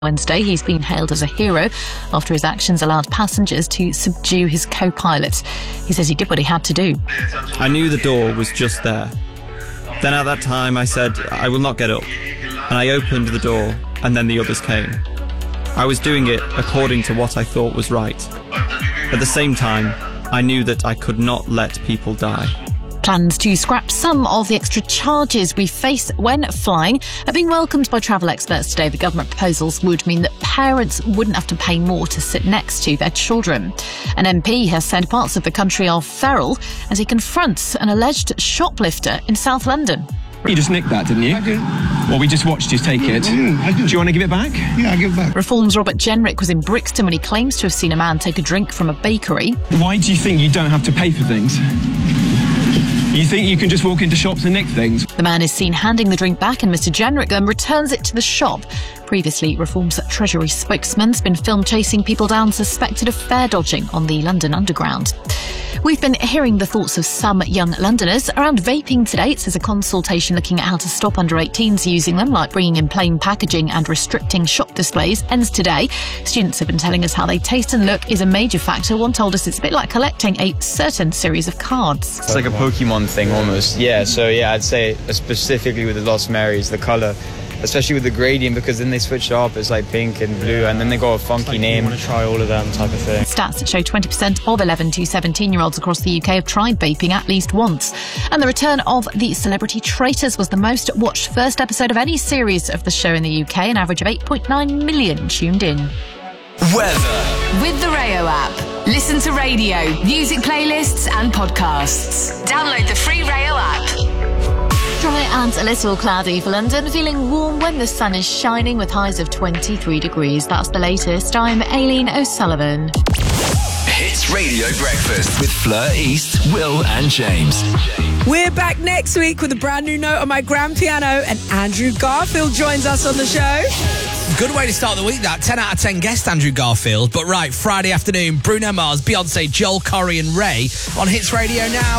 Wednesday, he's been hailed as a hero after his actions allowed passengers to subdue his co-pilot. He says he did what he had to do. I knew the door was just there. Then at that time I said, I will not get up. And I opened the door, and then the others came. I was doing it according to what I thought was right. At the same time, I knew that I could not let people die. Plans to scrap some of the extra charges we face when flying are being welcomed by travel experts today. The government proposals would mean that parents wouldn't have to pay more to sit next to their children. An MP has said parts of the country are feral as he confronts an alleged shoplifter in South London. You just nicked that, didn't you? I did. Well, we just watched you take it. I did. Do you want to give it back? Yeah, I'll give it back. Reform's Robert Jenrick was in Brixton when he claims to have seen a man take a drink from a bakery. Why do you think you don't have to pay for things? You think you can just walk into shops and nick things? The man is seen handing the drink back and Mr Jenrick then returns it to the shop. Previously, Reform's Treasury spokesman's been filmed chasing people down suspected of fare dodging on the London Underground. We've been hearing the thoughts of some young Londoners around vaping today. There's a consultation looking at how to stop under-18s using them, like bringing in plain packaging and restricting shop displays, ends today. Students have been telling us how they taste and look is a major factor. One told us it's a bit like collecting a certain series of cards. It's like a Pokemon thing almost. Yeah, so yeah, I'd say specifically with the Lost Marys, the colour, especially with the gradient, because then they switch it up, it's like pink and blue, and then they got a funky name. You want to try all of them type of thing. Stats show 20% of 11 to 17-year-olds across the UK have tried vaping at least once. And the return of The Celebrity Traitors was the most watched first episode of any series of the show in the UK, an average of 8.9 million tuned in. Weather. With the Rayo app. Listen to radio, music playlists and podcasts. Download the free Rayo app. Dry and a little cloudy for London, feeling warm when the sun is shining with highs of 23 degrees. That's the latest. I'm Aileen O'Sullivan. Hits Radio Breakfast with Fleur East, Will and James. We're back next week with a brand new note on my grand piano, and Andrew Garfield joins us on the show. Good way to start the week, that. 10 out of 10 guest Andrew Garfield. But right, Friday afternoon, Bruno Mars, Beyonce, Joel Corey and Ray on Hits Radio now.